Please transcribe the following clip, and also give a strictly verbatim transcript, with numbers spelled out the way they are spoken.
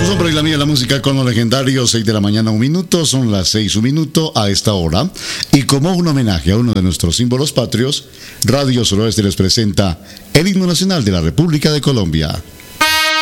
Hombre, y la mía, la música con los legendarios, seis de la mañana, un minuto, son las seis, un minuto a esta hora. Y como un homenaje a uno de nuestros símbolos patrios, Radio Suroeste les presenta el himno nacional de la República de Colombia.